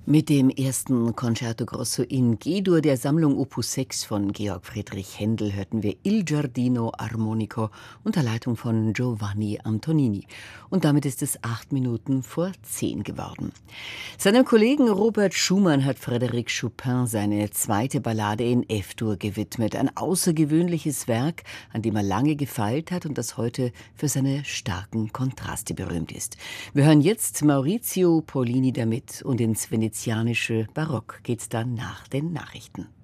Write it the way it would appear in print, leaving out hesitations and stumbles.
Mit dem ersten Concerto Grosso in G-Dur der Sammlung Opus 6 von Georg Friedrich Händel hörten wir Il Giardino Armonico unter Leitung von Giovanni Antonini. Und damit ist es 8 Minuten vor 10 geworden. Seinem Kollegen Robert Schumann hat Frédéric Chopin seine zweite Ballade in F-Dur gewidmet. Ein außergewöhnliches Werk, an dem er lange gefeilt hat und das heute für seine starken Kontraste berühmt ist. Wir hören jetzt Maurizio Pollini damit und ins venezianische Barock geht's dann nach den Nachrichten.